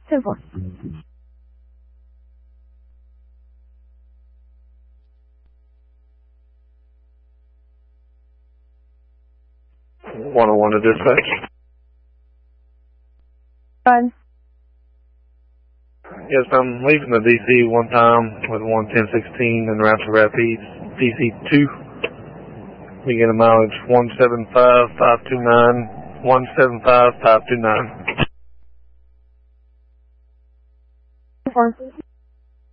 10-4. 101 to dispatch. Go ahead. Yes, I'm leaving the DC one time with 11016 en route to Rapides, DC 2. Beginning mileage 175,529, 175,529. 4.